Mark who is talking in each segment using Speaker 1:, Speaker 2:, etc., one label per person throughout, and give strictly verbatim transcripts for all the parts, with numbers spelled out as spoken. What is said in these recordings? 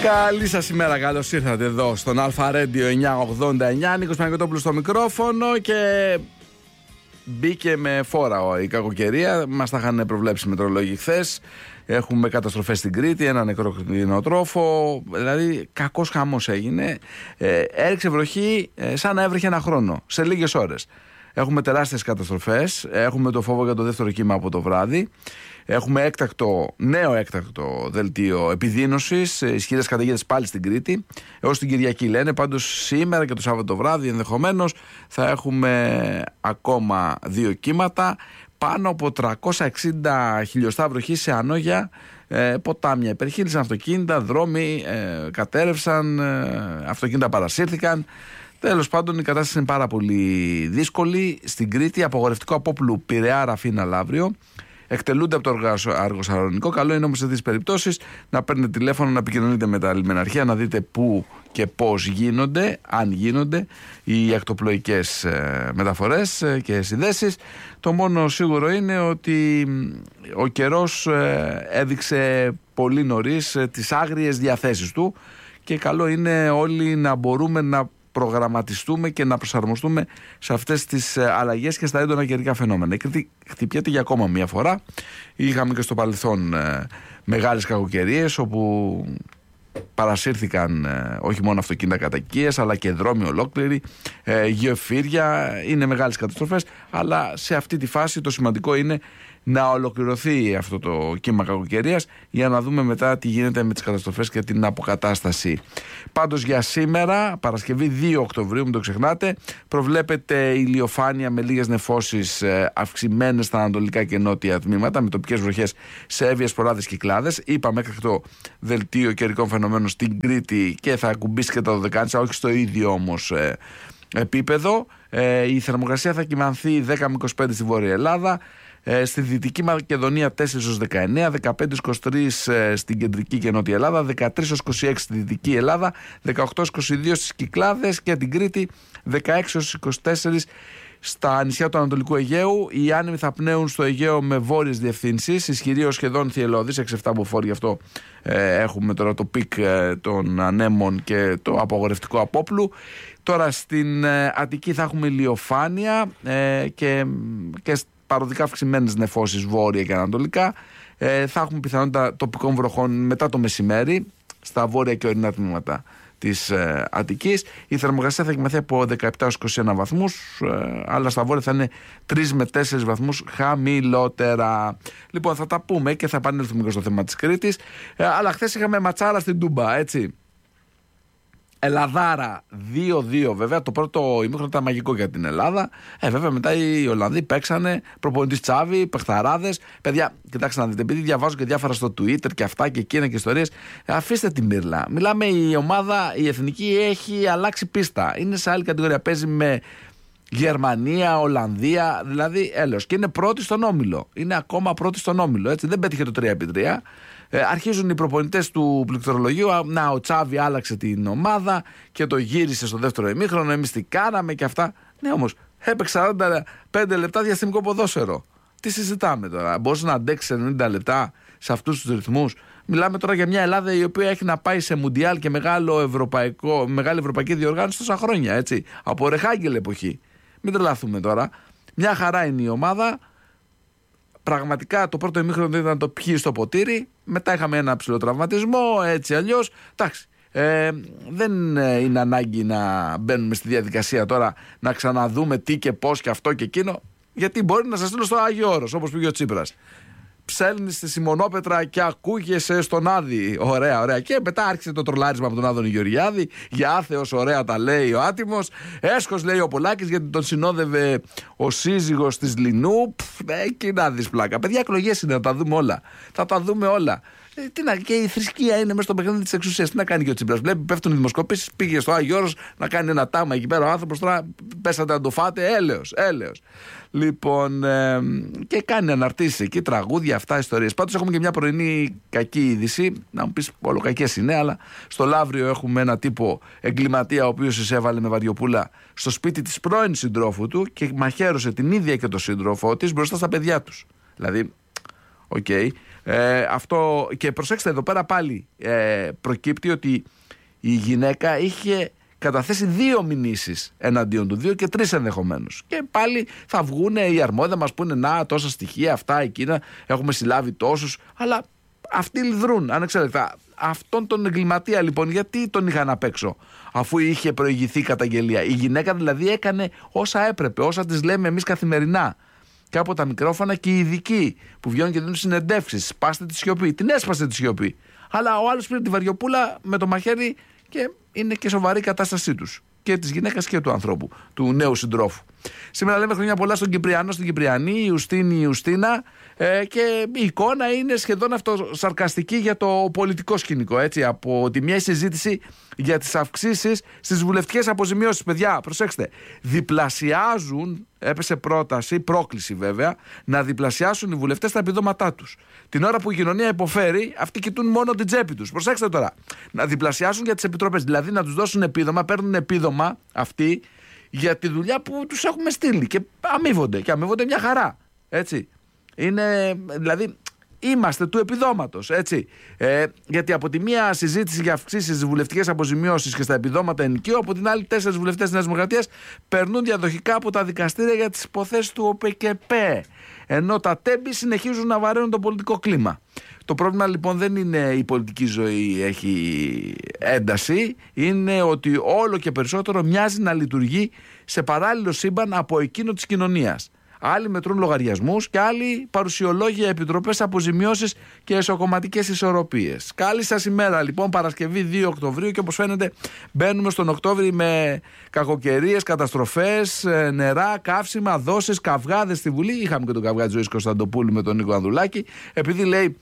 Speaker 1: Καλή σας ημέρα, καλώς ήρθατε εδώ στον Αλφα Radio εννιακόσια ογδόντα εννιά. Νίκος Παναγιωτόπουλος στο μικρόφωνο και μπήκε με φόρα η κακοκαιρία. Μας τα είχαν προβλέψει οι μετεωρολόγοι χθες. Έχουμε καταστροφές στην Κρήτη, ένα νεκρό κτηνοτρόφο. Δηλαδή, κακός χαμός έγινε. Ε, έριξε βροχή ε, σαν να έβρεχε ένα χρόνο, σε λίγες ώρες. Έχουμε τεράστιες καταστροφές. Έχουμε το φόβο για το δεύτερο κύμα από το βράδυ. Έχουμε έκτακτο, νέο έκτακτο δελτίο επιδείνωσης, ισχυρές καταιγίδες πάλι στην Κρήτη. Έως την Κυριακή λένε. Πάντως σήμερα και το Σάββατο βράδυ ενδεχομένως θα έχουμε ακόμα δύο κύματα. Πάνω από τριακόσια εξήντα χιλιοστά βροχή σε ανώγια, ε, ποτάμια υπερχείλησαν αυτοκίνητα, δρόμοι ε, κατέρευσαν, ε, αυτοκίνητα παρασύρθηκαν. Τέλος πάντων, η κατάσταση είναι πάρα πολύ δύσκολη. Στην Κρήτη, απογορευτικό απόπλου Πειραιά Ραφίνα Λαύριο. Εκτελούνται από το Αργοσαλονικό. Καλό είναι όμως σε τέτοιες περιπτώσεις να παίρνετε τηλέφωνο, να επικοινωνείτε με τα λιμεναρχεία, να δείτε πού και πώς γίνονται, αν γίνονται, οι ακτοπλοϊκές ε, μεταφορές ε, και συνδέσεις. Το μόνο σίγουρο είναι ότι ο καιρός ε, έδειξε πολύ νωρίς ε, τις άγριες διαθέσεις του και καλό είναι όλοι να μπορούμε να προγραμματιστούμε και να προσαρμοστούμε σε αυτές τις αλλαγές και στα έντονα καιρικά φαινόμενα. Η Κρήτη χτυπιέται για ακόμα μία φορά. Είχαμε και στο παρελθόν ε, μεγάλες κακοκαιρίες όπου παρασύρθηκαν ε, όχι μόνο αυτοκίνητα κατοικίες αλλά και δρόμοι ολόκληροι, ε, γεωφύρια. Είναι μεγάλες καταστροφές, αλλά σε αυτή τη φάση το σημαντικό είναι να ολοκληρωθεί αυτό το κύμα κακοκαιρίας για να δούμε μετά τι γίνεται με τις καταστροφές και την αποκατάσταση. Πάντως για σήμερα, Παρασκευή δύο Οκτωβρίου, μην το ξεχνάτε, προβλέπεται ηλιοφάνεια με λίγες νεφώσεις ε, αυξημένες στα ανατολικά και νότια τμήματα, με τοπικές βροχές σε έβιες φοράδες Κυκλάδες. Είπαμε έκτακτο δελτίο καιρικών φαινομένων στην Κρήτη και θα ακουμπήσει και τα Δωδεκάνησα, όχι στο ίδιο όμως ε, επίπεδο. Ε, η θερμοκρασία θα κυμανθεί δέκα με είκοσι πέντε στη Βόρεια Ελλάδα. Ε, στη Δυτική Μακεδονία τέσσερα έως δεκαεννέα, δεκαπέντε έως είκοσι τρία ε, στην Κεντρική και Νότια Ελλάδα, δεκατρία έως είκοσι έξι στη Δυτική Ελλάδα, δεκαοκτώ έως είκοσι δύο στις Κυκλάδες και την Κρήτη, δεκαέξι έως είκοσι τέσσερα στα νησιά του Ανατολικού Αιγαίου. Οι άνεμοι θα πνέουν στο Αιγαίο με βόρειες διευθύνσεις, ισχυρή ως σχεδόν θυελλώδης, έξι επτά μποφόρ, γι' αυτό ε, έχουμε τώρα το πικ ε, των ανέμων και το απογορευτικό απόπλου. Τώρα στην ε, Αττική θα έχουμε ηλιοφάνεια ε, και, και παροδικά αυξημένες νεφώσεις βόρεια και ανατολικά. Ε, θα έχουμε πιθανότητα τοπικών βροχών μετά το μεσημέρι στα βόρεια και ορεινά τμήματα της ε, Αττικής. Η θερμοκρασία θα κυμανθεί από δεκαεπτά έως είκοσι ένα βαθμούς, ε, αλλά στα βόρεια θα είναι τρεις με τέσσερις βαθμούς χαμηλότερα. Λοιπόν, θα τα πούμε και θα επανέλθουμε και στο θέμα της Κρήτης. Ε, αλλά χθες είχαμε ματσάρα στην Τούμπα, έτσι. Ελλαδάρα δύο δύο, βέβαια. Το πρώτο ημίχρονο ήταν μαγικό για την Ελλάδα. Ε, βέβαια μετά οι Ολλανδοί παίξανε, προπονητής Τσάβη, παιχταράδες. Παιδιά, κοιτάξτε να δείτε, επειδή διαβάζω και διάφορα στο Twitter και αυτά και εκείνα και ιστορίες, ε, αφήστε τη μύρλα. Μιλάμε, η ομάδα, η εθνική έχει αλλάξει πίστα. Είναι σε άλλη κατηγορία. Παίζει με Γερμανία, Ολλανδία, δηλαδή έλεος. Και είναι πρώτη στον όμιλο. Είναι ακόμα πρώτη στον όμιλο. Έτσι. Δεν πέτυχε το τρία επί τρία. Ε, αρχίζουν οι προπονητές του πληκτρολογίου. Να, ο Τσάβη άλλαξε την ομάδα και το γύρισε στο δεύτερο ημίχρονο. Εμείς τι κάναμε και αυτά. Ναι, όμως έπαιξε σαράντα πέντε λεπτά διαστημικό ποδόσφαιρο. Τι συζητάμε τώρα? Μπορείς να αντέξεις ενενήντα λεπτά σε αυτούς τους ρυθμούς? Μιλάμε τώρα για μια Ελλάδα η οποία έχει να πάει σε μουντιάλ και μεγάλο ευρωπαϊκό, μεγάλη ευρωπαϊκή διοργάνωση τόσα χρόνια. Έτσι. Από Ρεχάγκελ εποχή. Μην τρελαθούμε τώρα. Μια χαρά είναι η ομάδα. Πραγματικά το πρώτο ημίχρονο ήταν το πιει στο ποτήρι. Μετά είχαμε ένα ψηλό τραυματισμό, έτσι αλλιώς. Εντάξει. Ε, δεν είναι ανάγκη να μπαίνουμε στη διαδικασία τώρα να ξαναδούμε τι και πώς και αυτό και εκείνο. Γιατί μπορεί να σας στείλω στο Άγιο Όρος, όπως πήγε ο Τσίπρας. Ψέλνει στη Σιμονόπετρα και ακούγεσαι στον Άδη. Ωραία, ωραία. Και μετά άρχισε το τρολάρισμα από τον Άδωνη Γεωργιάδη. Για άθεος, ωραία τα λέει ο άτιμος. Έσχος λέει ο Πολάκης, γιατί τον συνόδευε ο σύζυγος της Λινού. Εκεί να δεις πλάκα. Παιδιά, εκλογές είναι, θα τα δούμε όλα. Θα τα δούμε όλα. Ε, τι να, και η θρησκεία είναι μέσα στο παιχνίδι της εξουσίας. Τι να κάνει και ο Τσίπρας? Βλέπει, πέφτουν οι δημοσκοπήσεις. Πήγε στο Άγιο Όρος να κάνει ένα τάμα εκεί πέρα. Ο άνθρωπος τώρα πέσατε να το φάτε. Έλεος, έλεος. Λοιπόν, ε, και κάνει αναρτήσεις εκεί, τραγούδια, αυτά, ιστορίες. Πάντως έχουμε και μια πρωινή κακή είδηση. Να μου πεις, όλο κακές είναι, αλλά στο Λαύριο έχουμε ένα τύπο εγκληματία ο οποίος εισέβαλε με βαριοπούλα στο σπίτι της πρώην συντρόφου του και μαχαίρωσε την ίδια και τον σύντροφό της μπροστά στα παιδιά τους. Δηλαδή, Okay. Ε, αυτό, και προσέξτε, εδώ πέρα πάλι ε, προκύπτει ότι η γυναίκα είχε καταθέσει δύο μηνύσεις εναντίον του, δύο και τρεις ενδεχομένως. Και πάλι θα βγουν οι αρμόδια μας πούνε να, τόσα στοιχεία, αυτά, εκείνα, έχουμε συλλάβει τόσους, αλλά αυτοί λιδρούν ανεξέλεκτα. Αυτόν τον εγκληματία λοιπόν, γιατί τον είχαν απ' έξω, αφού είχε προηγηθεί καταγγελία? Η γυναίκα δηλαδή έκανε όσα έπρεπε, όσα τις λέμε εμείς καθημερινά. Και από τα μικρόφωνα και οι ειδικοί που βγαίνουν και δίνουν συνεντεύξεις, σπάστε τη σιωπή, την έσπασε τη σιωπή. Αλλά ο άλλος πήρε τη βαριοπούλα με το μαχαίρι και είναι και σοβαρή η κατάστασή τους. Και της γυναίκας και του ανθρώπου, του νέου συντρόφου. Σήμερα λέμε χρόνια πολλά στον Κυπριανό, στην Κυπριανή, η Ιουστίνη, η Ιουστίνα, ε, και η εικόνα είναι σχεδόν αυτοσαρκαστική για το πολιτικό σκηνικό. Έτσι, από τη μια συζήτηση για τις αυξήσεις στις βουλευτικές αποζημιώσεις. Παιδιά, προσέξτε, διπλασιάζουν, έπεσε πρόταση, πρόκληση βέβαια, να διπλασιάσουν οι βουλευτές τα επιδόματά τους. Την ώρα που η κοινωνία υποφέρει, αυτοί κοιτούν μόνο την τσέπη τους. Προσέξτε τώρα, να διπλασιάσουν για τις επιτροπές, δηλαδή να τους δώσουν επίδομα, παίρνουν επίδομα αυτοί για τη δουλειά που τους έχουμε στείλει και αμείβονται, και αμείβονται μια χαρά, έτσι. Είναι, δηλαδή, είμαστε του επιδόματος, έτσι. Ε, γιατί από τη μία συζήτηση για αυξήσεις στις βουλευτικές αποζημιώσεις και στα επιδόματα ενοικίου, από την άλλη τέσσερις βουλευτές της Νέας Δημοκρατίας περνούν διαδοχικά από τα δικαστήρια για τις υποθέσεις του ΟΠΕΚΕΠΕ. Ενώ τα τέμπη συνεχίζουν να βαραίνουν το πολιτικό κλίμα. Το πρόβλημα λοιπόν δεν είναι η πολιτική ζωή έχει ένταση, είναι ότι όλο και περισσότερο μοιάζει να λειτουργεί σε παράλληλο σύμπαν από εκείνο της κοινωνίας. Άλλοι μετρούν λογαριασμούς και άλλοι παρουσιολόγια, επιτροπές, αποζημιώσεις και εσωκομματικές ισορροπίες. Καλή σας ημέρα λοιπόν, Παρασκευή δύο Οκτωβρίου, και όπως φαίνεται μπαίνουμε στον Οκτώβρη με κακοκαιρίες, καταστροφές, νερά, καύσιμα, δόσεις, καυγάδες στη Βουλή. Είχαμε και τον καυγά της Ζωής Κωνσταντοπούλου με τον Νίκο Ανδουλάκη, επειδή λέει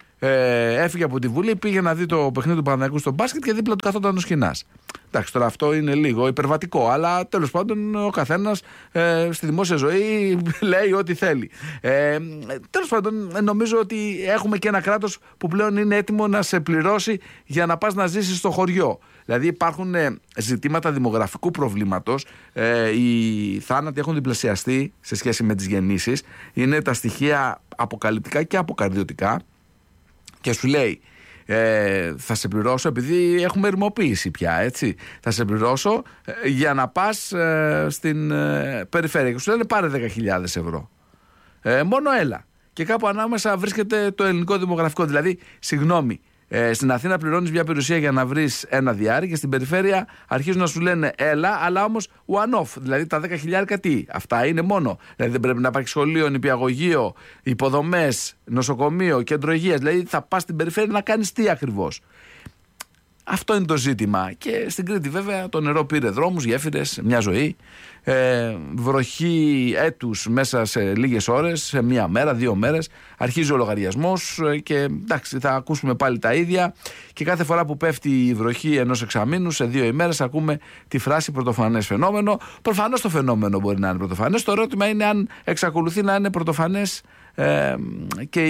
Speaker 1: ε, έφυγε από τη Βουλή, πήγε να δει το παιχνίδι του Παναθηναϊκού στο μπάσκετ και δίπλα του καθόταν ο Σχοινάς. Εντάξει, τώρα αυτό είναι λίγο υπερβατικό, αλλά τέλος πάντων ο καθένας ε, στη δημόσια ζωή λέει ό,τι θέλει. Ε, τέλος πάντων, νομίζω ότι έχουμε και ένα κράτος που πλέον είναι έτοιμο να σε πληρώσει για να πας να ζήσεις στο χωριό. Δηλαδή υπάρχουν ε, ζητήματα δημογραφικού προβλήματος. Ε, οι θάνατοι έχουν διπλασιαστεί σε σχέση με τις γεννήσεις. Είναι τα στοιχεία αποκαλυπτικά και αποκαρδιωτικά. Και σου λέει, ε, θα σε πληρώσω, επειδή έχουμε ερημοποίηση πια, έτσι. Θα σε πληρώσω ε, για να πας ε, στην ε, περιφέρεια. Και σου λένε πάρε δέκα χιλιάδες ευρώ. Ε, μόνο έλα. Και κάπου ανάμεσα βρίσκεται το ελληνικό δημογραφικό. Δηλαδή, συγγνώμη, ε, στην Αθήνα πληρώνεις μια περιουσία για να βρεις ένα διάρρη, και στην περιφέρεια αρχίζουν να σου λένε έλα, αλλά όμως one-off. Δηλαδή τα δέκα χιλιάδες τι, αυτά είναι μόνο. Δηλαδή δεν πρέπει να υπάρχει σχολείο, νηπιαγωγείο, υποδομές, νοσοκομείο, κέντρο υγείας. Δηλαδή θα πας στην περιφέρεια να κάνεις τι ακριβώς? Αυτό είναι το ζήτημα. Και στην Κρήτη βέβαια το νερό πήρε δρόμους, γέφυρες, μια ζωή. Ε, βροχή έτους μέσα σε λίγες ώρες, σε μία μέρα, δύο μέρες. Αρχίζει ο λογαριασμός και εντάξει, θα ακούσουμε πάλι τα ίδια. Και κάθε φορά που πέφτει η βροχή ενός εξαμήνου, σε δύο ημέρες ακούμε τη φράση πρωτοφανές φαινόμενο. Προφανώς το φαινόμενο μπορεί να είναι πρωτοφανές. Το ερώτημα είναι αν εξακολουθεί να είναι πρωτοφανές ε, και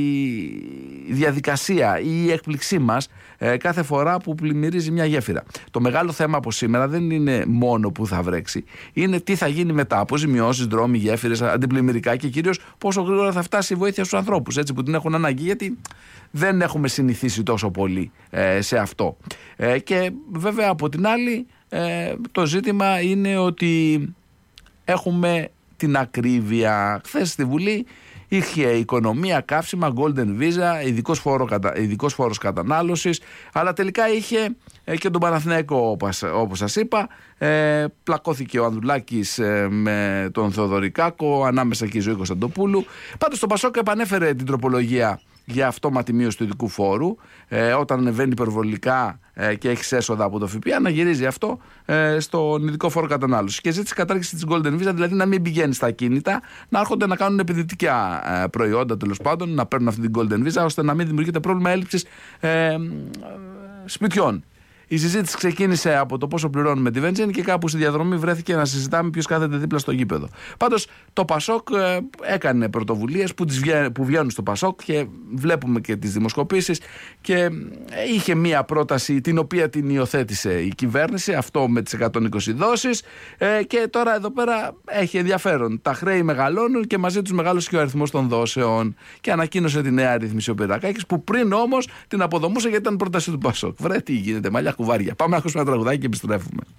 Speaker 1: η διαδικασία ή η έκπληξή μας ε, κάθε φορά που πλημμυρίζει μια γέφυρα. Το μεγάλο θέμα από σήμερα δεν είναι μόνο που θα βρέξει, είναι τι θα γίνει μετά. Αποζημιώσεις, δρόμοι, γέφυρες, αντιπλημμυρικά, και κυρίως πόσο γρήγορα θα φτάσει η βοήθεια στους ανθρώπους, έτσι, που την έχουν ανάγκη, γιατί δεν έχουμε συνηθίσει τόσο πολύ ε, σε αυτό. Ε, και βέβαια από την άλλη ε, το ζήτημα είναι ότι έχουμε την ακρίβεια. Χθες στη Βουλή είχε οικονομία, καύσιμα, golden visa, ειδικός, φόρο, ειδικός φόρος κατανάλωσης, αλλά τελικά είχε ε, και τον Παναθηναϊκό, όπως, όπως σας είπα. Ε, πλακώθηκε ο Ανδουλάκης ε, με τον Θεοδωρικάκο, ανάμεσα και η Ζωή Κωνσταντοπούλου. Πάντως το Πασόκ επανέφερε την τροπολογία για αυτόματη μείωση του ειδικού φόρου, ε, όταν ανεβαίνει υπερβολικά ε, και έχει έσοδα από το ΦΠΑ, να γυρίζει αυτό ε, στον ειδικό φόρο κατανάλωση. Και ζήτησε κατάργηση της Golden Visa, δηλαδή να μην πηγαίνει στα ακίνητα, να έρχονται να κάνουν επενδυτικά ε, προϊόντα, τέλος πάντων, να παίρνουν αυτή την Golden Visa, ώστε να μην δημιουργείται πρόβλημα έλλειψης ε, ε, σπιτιών. Η συζήτηση ξεκίνησε από το πόσο πληρώνουμε τη βενζίνη και κάπου στη διαδρομή βρέθηκε να συζητάμε ποιος κάθεται δίπλα στο γήπεδο. Πάντως το Πασόκ ε, έκανε πρωτοβουλίες που, που βγαίνουν στο Πασόκ και βλέπουμε και τις δημοσκοπήσεις και ε, είχε μία πρόταση την οποία την υιοθέτησε η κυβέρνηση, αυτό με τις εκατόν είκοσι δόσεις ε, και τώρα εδώ πέρα έχει ενδιαφέρον. Τα χρέη μεγαλώνουν και μαζί τους μεγάλωσε και ο αριθμός των δόσεων και ανακοίνωσε τη νέα ρύθμιση ο Πυρακάκης που πριν όμως την αποδομούσε γιατί ήταν πρόταση του Πασόκ. Βρε τι γίνεται, μαλλιά κουβάρια. Πάμε να ακούσουμε ένα τραγουδάκι και επιστρέφουμε.